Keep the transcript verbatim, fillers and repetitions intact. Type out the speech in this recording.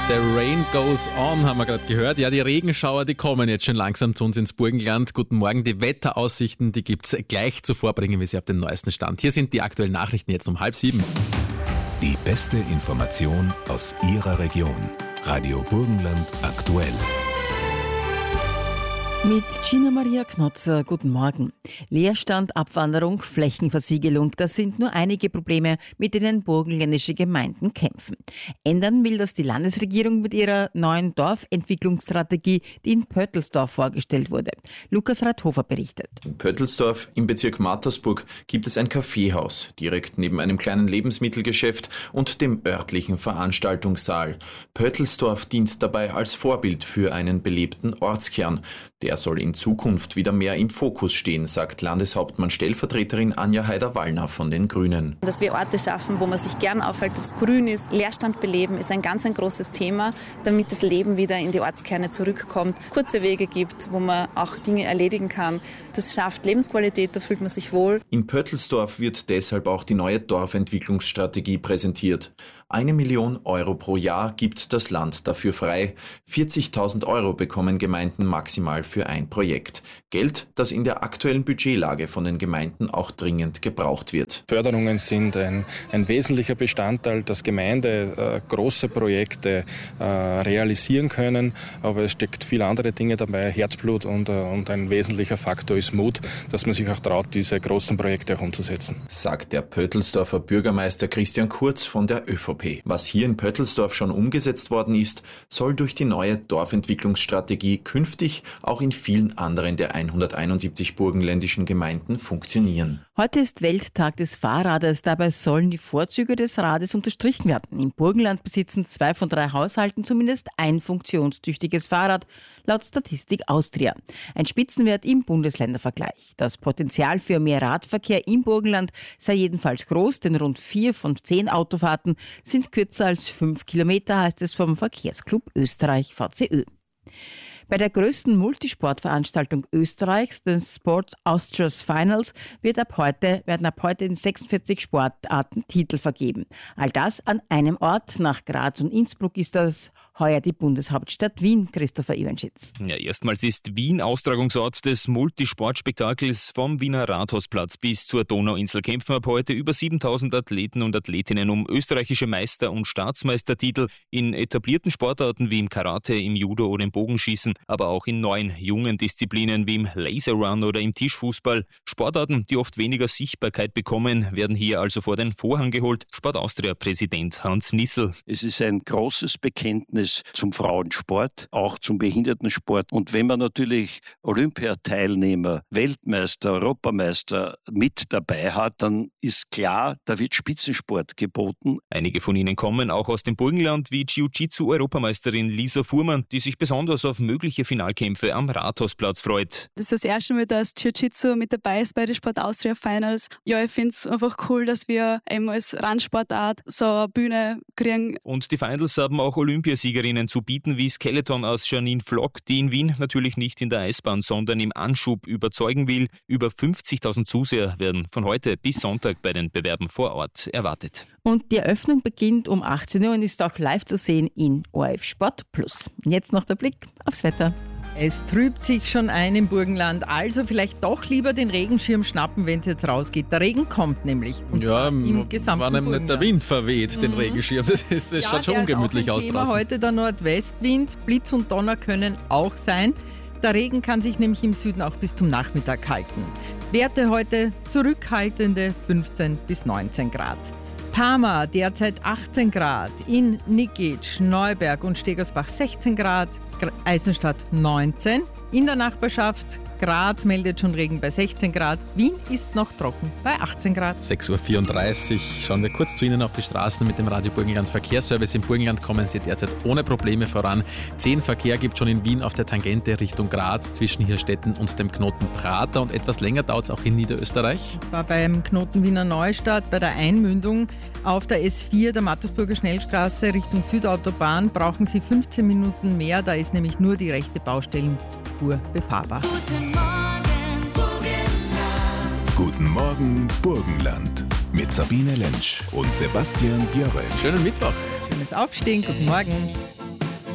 The Rain Goes On haben wir gerade gehört. Ja, die Regenschauer, die kommen jetzt schon langsam zu uns ins Burgenland. Guten Morgen, die Wetteraussichten, die gibt's gleich zuvor, bringen wir Sie auf den neuesten Stand. Hier sind die aktuellen Nachrichten jetzt um halb sieben. Die beste Information aus Ihrer Region. Radio Burgenland aktuell. Mit Gina Maria Knotzer, guten Morgen. Leerstand, Abwanderung, Flächenversiegelung, das sind nur einige Probleme, mit denen burgenländische Gemeinden kämpfen. Ändern will das die Landesregierung mit ihrer neuen Dorfentwicklungsstrategie, die in Pöttelsdorf vorgestellt wurde. Lukas Rathofer berichtet. In Pöttelsdorf im Bezirk Mattersburg gibt es ein Kaffeehaus, direkt neben einem kleinen Lebensmittelgeschäft und dem örtlichen Veranstaltungssaal. Pöttelsdorf dient dabei als Vorbild für einen belebten Ortskern. Der soll in Zukunft wieder mehr im Fokus stehen, sagt Landeshauptmann-Stellvertreterin Anja Haider-Wallner von den Grünen. Dass wir Orte schaffen, wo man sich gern aufhält, wo es grün ist. Leerstand beleben ist ein ganz ein großes Thema, damit das Leben wieder in die Ortskerne zurückkommt. Kurze Wege gibt, wo man auch Dinge erledigen kann. Das schafft Lebensqualität, da fühlt man sich wohl. In Pöttelsdorf wird deshalb auch die neue Dorfentwicklungsstrategie präsentiert. Eine Million Euro pro Jahr gibt das Land dafür frei. vierzigtausend Euro bekommen Gemeinden maximal für ein Projekt. Geld, das in der aktuellen Budgetlage von den Gemeinden auch dringend gebraucht wird. Förderungen sind ein, ein wesentlicher Bestandteil, dass Gemeinden äh, große Projekte äh, realisieren können. Aber es steckt viele andere Dinge dabei, Herzblut und, äh, und ein wesentlicher Faktor ist Mut, dass man sich auch traut, diese großen Projekte auch umzusetzen. Sagt der Pöttelsdorfer Bürgermeister Christian Kurz von der ÖVP. Was hier in Pöttelsdorf schon umgesetzt worden ist, soll durch die neue Dorfentwicklungsstrategie künftig auch in vielen anderen der hunderteinundsiebzig burgenländischen Gemeinden funktionieren. Heute ist Welttag des Fahrrades. Dabei sollen die Vorzüge des Rades unterstrichen werden. Im Burgenland besitzen zwei von drei Haushalten zumindest ein funktionstüchtiges Fahrrad, laut Statistik Austria. Ein Spitzenwert im Bundesländervergleich. Das Potenzial für mehr Radverkehr im Burgenland sei jedenfalls groß, denn rund vier von zehn Autofahrten sind kürzer als fünf Kilometer, heißt es vom Verkehrsclub Österreich V C Ö. Bei der größten Multisportveranstaltung Österreichs, den Sport Austria's Finals, wird ab heute, werden ab heute in sechsundvierzig Sportarten Titel vergeben. All das an einem Ort. Nach Graz und Innsbruck ist das heuer die Bundeshauptstadt Wien, Christopher Iwanschitz. Ja, erstmals ist Wien Austragungsort des Multisportspektakels vom Wiener Rathausplatz bis zur Donauinsel. Kämpfen ab heute über siebentausend Athleten und Athletinnen um österreichische Meister- und Staatsmeistertitel in etablierten Sportarten wie im Karate, im Judo oder im Bogenschießen, aber auch in neuen, jungen Disziplinen wie im Laserrun oder im Tischfußball. Sportarten, die oft weniger Sichtbarkeit bekommen, werden hier also vor den Vorhang geholt. Sport Austria-Präsident Hans Nissl. Es ist ein großes Bekenntnis zum Frauensport, auch zum Behindertensport. Und wenn man natürlich Olympiateilnehmer, Weltmeister, Europameister mit dabei hat, dann ist klar, da wird Spitzensport geboten. Einige von ihnen kommen auch aus dem Burgenland, wie Jiu-Jitsu-Europameisterin Lisa Fuhrmann, die sich besonders auf mögliche Finalkämpfe am Rathausplatz freut. Das ist das erste Mal, dass Jiu-Jitsu mit dabei ist bei den Sport Austria Finals. Ja, ich finde es einfach cool, dass wir eben als Randsportart so eine Bühne kriegen. Und die Finals haben auch Olympiasiegerinnen zu bieten, wie Skeleton aus Janine Flock, die in Wien natürlich nicht in der Eisbahn, sondern im Anschub überzeugen will. Über fünfzigtausend Zuseher werden von heute bis Sonntag bei den Bewerben vor Ort erwartet. Und die Eröffnung beginnt um achtzehn Uhr und ist auch live zu sehen in O R F Sport Plus. Jetzt noch der Blick aufs Wetter. Es trübt sich schon ein im Burgenland, also vielleicht doch lieber den Regenschirm schnappen, wenn es jetzt rausgeht. Der Regen kommt nämlich. Und ja, im gesamten war nämlich nicht der Wind verweht, den Mhm. Regenschirm. Das, ist, das ja, schaut schon ungemütlich aus Thema draußen. Heute der Nordwestwind, Blitz und Donner können auch sein. Der Regen kann sich nämlich im Süden auch bis zum Nachmittag halten. Werte heute zurückhaltende fünfzehn bis neunzehn Grad. Parma derzeit achtzehn Grad, in Nikic, Neuberg und Stegersbach sechzehn Grad, Eisenstadt neunzehn. In der Nachbarschaft Graz meldet schon Regen bei sechzehn Grad. Wien ist noch trocken bei achtzehn Grad. sechs Uhr vierunddreißig. Schauen wir kurz zu Ihnen auf die Straßen mit dem Radio Burgenland Verkehrsservice. Im Burgenland kommen Sie derzeit ohne Probleme voran. Zehn Verkehr gibt schon in Wien auf der Tangente Richtung Graz zwischen Hirstetten und dem Knoten Prater. Und etwas länger dauert es auch in Niederösterreich. Und zwar beim Knoten Wiener Neustadt bei der Einmündung auf der S vier der Mattersburger Schnellstraße Richtung Südautobahn brauchen Sie fünfzehn Minuten mehr. Da ist nämlich nur die rechte Baustellenspur befahrbar. Guten Morgen, Burgenland. Guten Morgen, Burgenland. Mit Sabine Lentsch und Sebastian Björre. Schönen Mittwoch. Schönes Aufstehen. Guten Morgen.